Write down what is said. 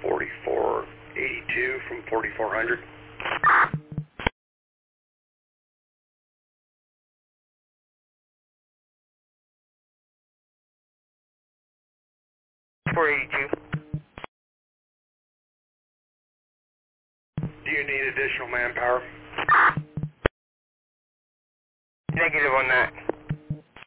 4482 from 4400. 482. Do you need additional manpower? Negative on that.